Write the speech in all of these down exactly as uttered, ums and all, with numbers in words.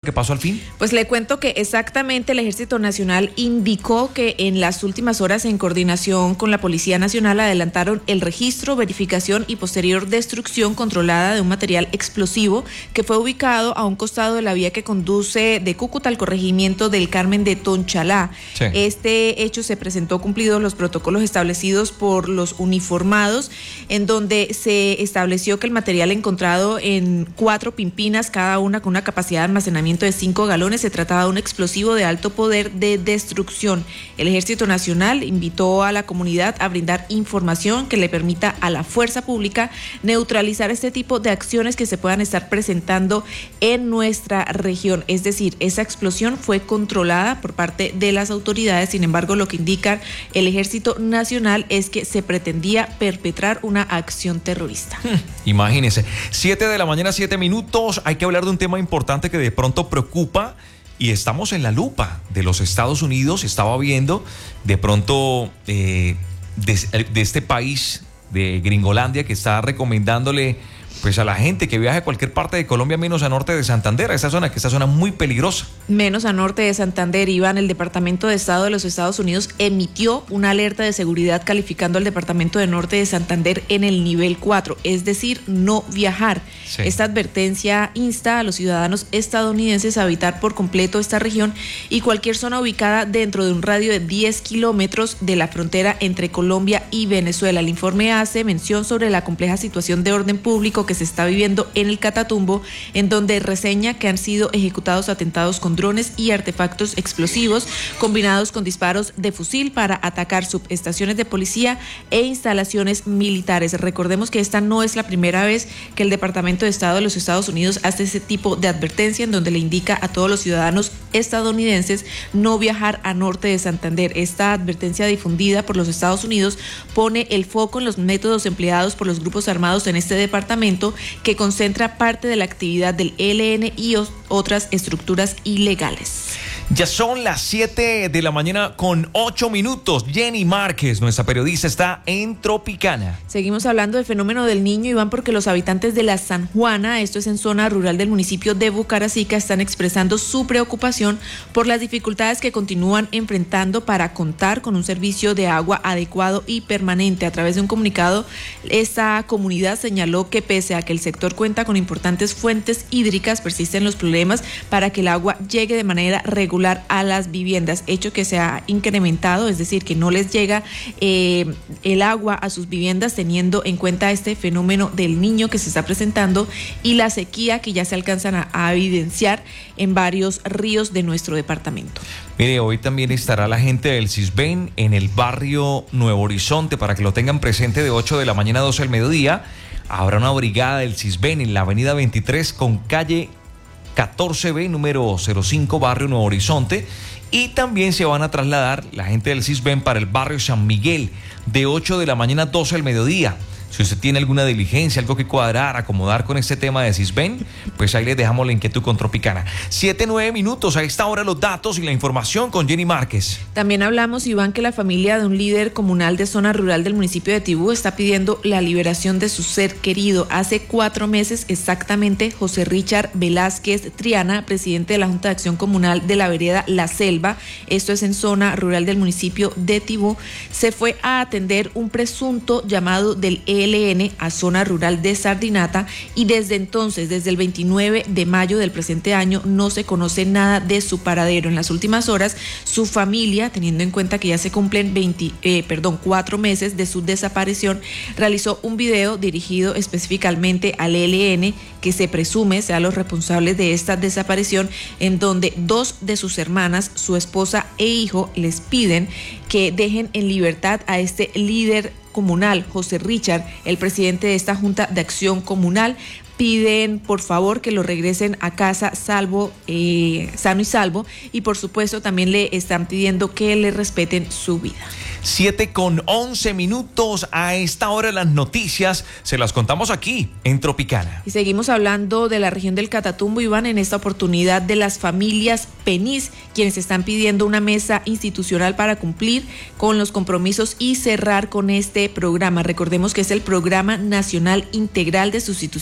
que pasó al fin? Pues le cuento que exactamente el Ejército Nacional indicó que en las últimas horas, en coordinación con la Policía Nacional, adelantaron el registro, verificación y posterior destrucción controlada de un material explosivo que fue ubicado a un costado de la vía que conduce de Cúcuta al corregimiento del Carmen de Tonchalá. Sí. Este hecho se presentó cumplidos los protocolos establecidos por los uniformados, en donde se estableció que el material encontrado en cuatro pimpinas, cada una con una capacidad de almacenamiento de cinco galones, se trataba de un explosivo de alto poder de destrucción. El Ejército Nacional invitó a la comunidad a brindar información que le permita a la fuerza pública neutralizar este tipo de acciones que se puedan estar presentando en nuestra región. Es decir, esa explosión fue controlada por parte de las autoridades. Sin embargo, lo que indica el Ejército Nacional es que se pretendía perpetrar una acción terrorista. Hmm, imagínense, siete de la mañana, siete minutos. Hay que hablar de un tema importante que de pronto preocupa y estamos en la lupa de los Estados Unidos. Estaba viendo de pronto eh, de, de este país de Gringolandia que está recomendándole pues a la gente que viaje a cualquier parte de Colombia menos a norte de Santander, a esa zona, que esta zona muy peligrosa. Menos a norte de Santander, Iván. El Departamento de Estado de los Estados Unidos emitió una alerta de seguridad calificando al Departamento de Norte de Santander en el nivel cuatro, es decir, no viajar. Sí. Esta advertencia insta a los ciudadanos estadounidenses a evitar por completo esta región y cualquier zona ubicada dentro de un radio de diez kilómetros de la frontera entre Colombia y Venezuela. El informe hace mención sobre la compleja situación de orden público que se está viviendo en el Catatumbo, en donde reseña que han sido ejecutados atentados con drones y artefactos explosivos combinados con disparos de fusil para atacar subestaciones de policía e instalaciones militares. Recordemos que esta no es la primera vez que el Departamento de Estado de los Estados Unidos hace ese tipo de advertencia, en donde le indica a todos los ciudadanos estadounidenses no viajar a norte de Santander. Esta advertencia difundida por los Estados Unidos pone el foco en los métodos empleados por los grupos armados en este departamento, que concentra parte de la actividad del E L N y otras estructuras ilegales. Ya son las siete de la mañana con ocho minutos. Jenny Márquez, nuestra periodista, está en Tropicana. Seguimos hablando del fenómeno del Niño, Iván, porque los habitantes de la San Juana, esto es en zona rural del municipio de Bucaracica, están expresando su preocupación por las dificultades que continúan enfrentando para contar con un servicio de agua adecuado y permanente. A través de un comunicado, esta comunidad señaló que pese a que el sector cuenta con importantes fuentes hídricas, persisten los problemas para que el agua llegue de manera regular a las viviendas, hecho que se ha incrementado, es decir, que no les llega eh, el agua a sus viviendas, teniendo en cuenta este fenómeno del Niño que se está presentando y la sequía que ya se alcanzan a, a evidenciar en varios ríos de nuestro departamento. Mire, hoy también estará la gente del Cisben en el barrio Nuevo Horizonte, para que lo tengan presente, de ocho de la mañana a doce del mediodía. Habrá una brigada del Cisben en la avenida veintitrés con calle catorce B, número cero cinco, barrio Nuevo Horizonte, y también se van a trasladar la gente del Cisben para el barrio San Miguel de ocho de la mañana a doce del mediodía. Si usted tiene alguna diligencia, algo que cuadrar, acomodar con este tema de Cisben, pues ahí les dejamos la inquietud con Tropicana. Siete, nueve minutos, a esta hora los datos y la información con Jenny Márquez. También hablamos, Iván, que la familia de un líder comunal de zona rural del municipio de Tibú está pidiendo la liberación de su ser querido. Hace cuatro meses exactamente, José Richard Velázquez Triana, presidente de la Junta de Acción Comunal de la vereda La Selva, esto es en zona rural del municipio de Tibú, se fue a atender un presunto llamado del E L N a zona rural de Sardinata, y desde entonces, desde el veintinueve de mayo del presente año, no se conoce nada de su paradero. En las últimas horas, su familia, teniendo en cuenta que ya se cumplen veinte, eh, perdón, cuatro meses de su desaparición, realizó un video dirigido específicamente al E L N, que se presume sean los responsables de esta desaparición, en donde dos de sus hermanas, su esposa e hijo, les piden que dejen en libertad a este líder comunal, José Richard, el presidente de esta Junta de Acción Comunal. Piden por favor que lo regresen a casa salvo, eh, sano y salvo, y por supuesto también le están pidiendo que le respeten su vida. siete con once minutos, a esta hora las noticias se las contamos aquí en Tropicana. Y seguimos hablando de la región del Catatumbo, Iván, en esta oportunidad de las familias Penís, quienes están pidiendo una mesa institucional para cumplir con los compromisos y cerrar con este programa. Recordemos que es el Programa Nacional Integral de Sustitución de Cultivos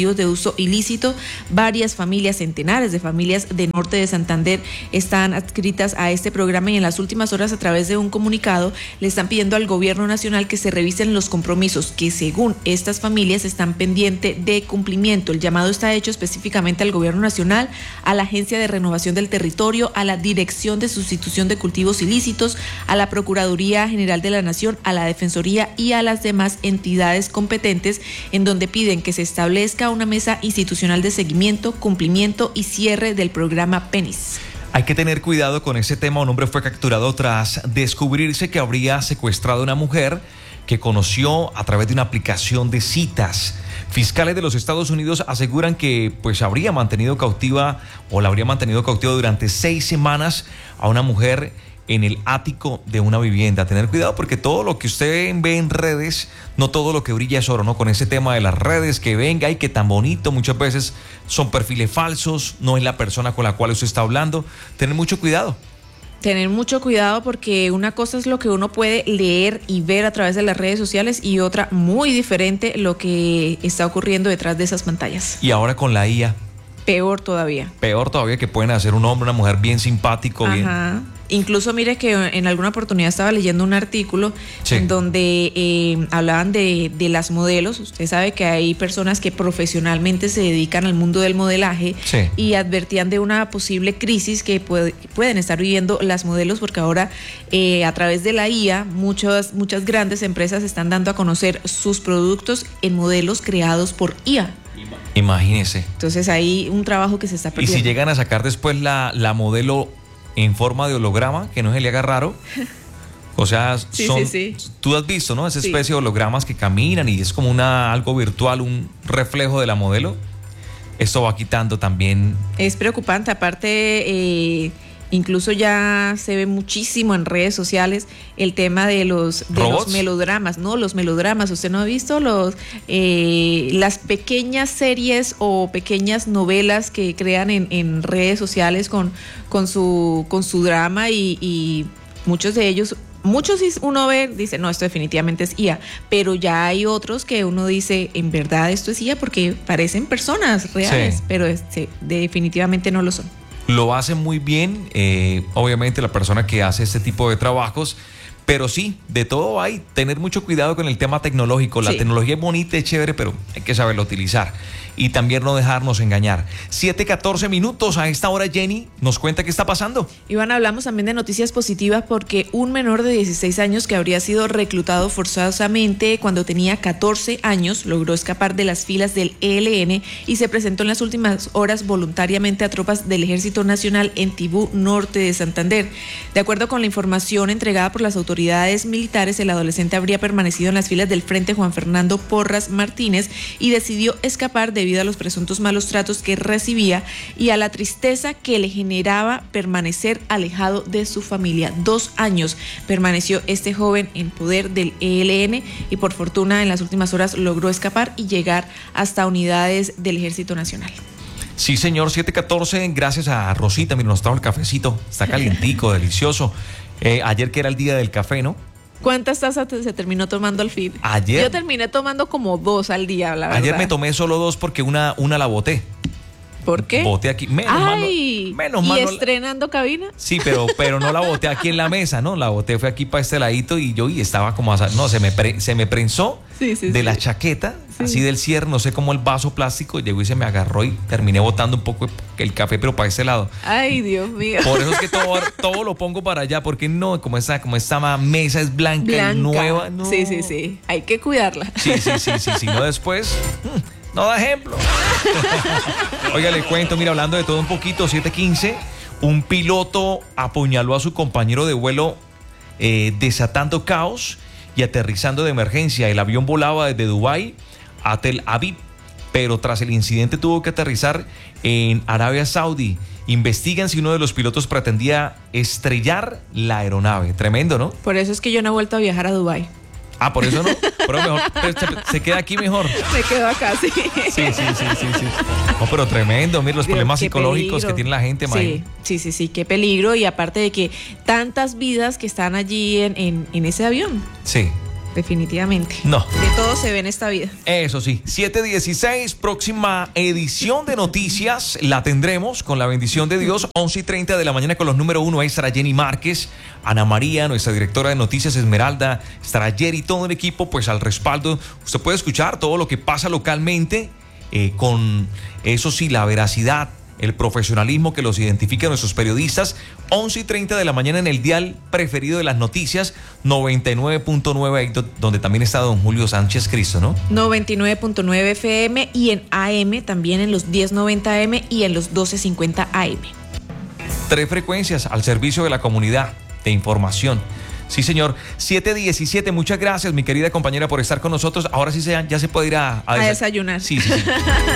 cultivos de uso ilícito. Varias familias, centenares de familias de norte de Santander están adscritas a este programa y en las últimas horas, a través de un comunicado, le están pidiendo al gobierno nacional que se revisen los compromisos que según estas familias están pendientes de cumplimiento. El llamado está hecho específicamente al gobierno nacional, a la Agencia de Renovación del Territorio, a la Dirección de Sustitución de Cultivos Ilícitos, a la Procuraduría General de la Nación, a la Defensoría y a las demás entidades competentes, en donde piden que se establezca una mesa institucional de seguimiento, cumplimiento y cierre del programa PENIS. Hay que tener cuidado con ese tema. Un hombre fue capturado tras descubrirse que habría secuestrado a una mujer que conoció a través de una aplicación de citas. Fiscales de los Estados Unidos aseguran que pues habría mantenido cautiva o la habría mantenido cautiva durante seis semanas a una mujer en el ático de una vivienda. Tener cuidado porque todo lo que usted ve en redes, no todo lo que brilla es oro, ¿no? Con ese tema de las redes, que venga y que tan bonito, muchas veces son perfiles falsos, no es la persona con la cual usted está hablando. Tener mucho cuidado. Tener mucho cuidado porque una cosa es lo que uno puede leer y ver a través de las redes sociales y otra muy diferente lo que está ocurriendo detrás de esas pantallas. Y ahora con la I A. Peor todavía. Peor todavía, que pueden hacer un hombre, una mujer bien simpático. Ajá. Bien. Incluso mire que en alguna oportunidad estaba leyendo un artículo sí. en donde eh, hablaban de, de las modelos. Usted sabe que hay personas que profesionalmente se dedican al mundo del modelaje sí. y advertían de una posible crisis que puede, pueden estar viviendo las modelos, porque ahora eh, a través de la I A muchas, muchas grandes empresas están dando a conocer sus productos en modelos creados por I A. Imagínese. Entonces hay un trabajo que se está perdiendo. Y si llegan a sacar después la, la modelo en forma de holograma, que no se le haga raro. O sea, sí, son, sí, sí. tú has visto, ¿no? Esa especie sí. de hologramas que caminan y es como una algo virtual, un reflejo de la modelo. Esto va quitando también. Es preocupante, aparte, eh, incluso ya se ve muchísimo en redes sociales el tema de los, de los melodramas, ¿no? Los melodramas. ¿Usted no ha visto los eh, las pequeñas series o pequeñas novelas que crean en, en redes sociales con, con, su, con su drama y, y muchos de ellos... Muchos uno ve, dice, no, esto definitivamente es I A, pero ya hay otros que uno dice, en verdad esto es I A porque parecen personas reales, sí. pero este, definitivamente no lo son. Lo hace muy bien, eh, obviamente la persona que hace este tipo de trabajos, pero sí, de todo hay, tener mucho cuidado con el tema tecnológico. La sí. tecnología es bonita, es chévere, pero hay que saberla utilizar y también no dejarnos engañar. siete catorce minutos a esta hora. Jenny nos cuenta qué está pasando. Iván, hablamos también de noticias positivas porque un menor de dieciséis años que habría sido reclutado forzosamente cuando tenía catorce años logró escapar de las filas del E L N y se presentó en las últimas horas voluntariamente a tropas del Ejército Nacional en Tibú, norte de Santander. De acuerdo con la información entregada por las autoridades militares, el adolescente habría permanecido en las filas del Frente Juan Fernando Porras Martínez y decidió escapar debido a los presuntos malos tratos que recibía y a la tristeza que le generaba permanecer alejado de su familia. Dos años permaneció este joven en poder del E L N y por fortuna en las últimas horas logró escapar y llegar hasta unidades del Ejército Nacional. Sí, señor, siete catorce, gracias a Rosita, mira, nos trajo el cafecito, está calientico, delicioso. Eh, ayer que era el día del café, ¿no? ¿Cuántas tazas se terminó tomando al fin? Ayer. Yo terminé tomando como dos al día, la verdad. Ayer me tomé solo dos porque una, una la boté. ¿Por qué? Boté aquí. Menos Ay, mal. Menos ¿y mal. estrenando cabina? Sí, pero, pero no la boté aquí en la mesa, ¿no? La boté, fue aquí para este ladito y yo y estaba como... A, no, se me, pre, se me prensó sí, sí, de sí. la chaqueta, sí. así del cierre, no sé cómo el vaso plástico, llegó y se me agarró y terminé botando un poco el café, pero para este lado. Ay, Dios mío. Por eso es que todo, todo lo pongo para allá, porque no, como esta, como esta mesa es blanca, blanca. y nueva. No. Sí, sí, sí. Hay que cuidarla. Sí, sí, sí, sí, sí. No después... No da ejemplo. Oiga, le cuento, mira, hablando de todo un poquito, siete quince, un piloto apuñaló a su compañero de vuelo eh, desatando caos y aterrizando de emergencia. El avión volaba desde Dubái a Tel Aviv, pero tras el incidente tuvo que aterrizar en Arabia Saudí. Investigan si uno de los pilotos pretendía estrellar la aeronave. Tremendo, ¿no? Por eso es que yo no he vuelto a viajar a Dubái. Ah, por eso no, pero mejor se queda aquí mejor. Me quedo acá, sí. Sí, sí, sí, sí, sí. No, pero tremendo, mira los Dios, problemas psicológicos peligro. Que tiene la gente, sí, sí, sí, sí, qué peligro. Y aparte de que tantas vidas que están allí en, en, en ese avión. Sí. definitivamente. No. De todo se ve en esta vida. Eso sí, siete dieciséis, próxima edición de noticias la tendremos con la bendición de Dios, once y treinta de la mañana con los número uno. Ahí estará Jenny Márquez, Ana María, nuestra directora de noticias, Esmeralda, estará Jerry, todo el equipo pues al respaldo. Usted puede escuchar todo lo que pasa localmente eh, con, eso sí, la veracidad, el profesionalismo que los identifica a nuestros periodistas. Once y treinta de la mañana en el dial preferido de las noticias, noventa y nueve punto nueve, donde también está don Julio Sánchez Cristo, ¿no? noventa y nueve punto nueve F M y en A M también en los diez noventa A M y en los doce cincuenta A M. Tres frecuencias al servicio de la comunidad de información. Sí, señor. siete diecisiete, muchas gracias, mi querida compañera, por estar con nosotros. Ahora sí se, ya se puede ir a, a, a desa- desayunar. Sí, sí, sí.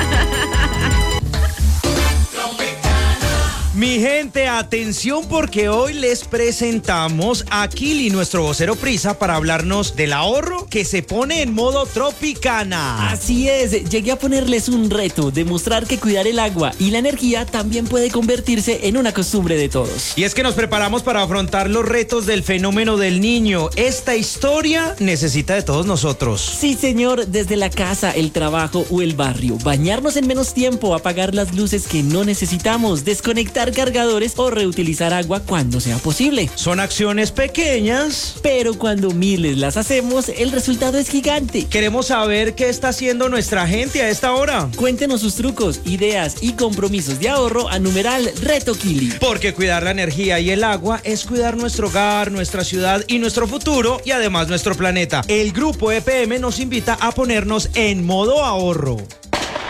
Mi gente, atención porque hoy les presentamos a Kili, nuestro vocero Prisa, para hablarnos del ahorro que se pone en modo Tropicana. Así es, llegué a ponerles un reto, demostrar que cuidar el agua y la energía también puede convertirse en una costumbre de todos. Y es que nos preparamos para afrontar los retos del fenómeno del niño. Esta historia necesita de todos nosotros. Sí, señor, desde la casa, el trabajo o el barrio, bañarnos en menos tiempo, apagar las luces que no necesitamos, desconectar cargadores o reutilizar agua cuando sea posible. Son acciones pequeñas, pero cuando miles las hacemos, el resultado es gigante. Queremos saber qué está haciendo nuestra gente a esta hora. Cuéntenos sus trucos, ideas y compromisos de ahorro a numeral Reto Kili. Porque cuidar la energía y el agua es cuidar nuestro hogar, nuestra ciudad y nuestro futuro, y además nuestro planeta. El Grupo E P M nos invita a ponernos en modo ahorro.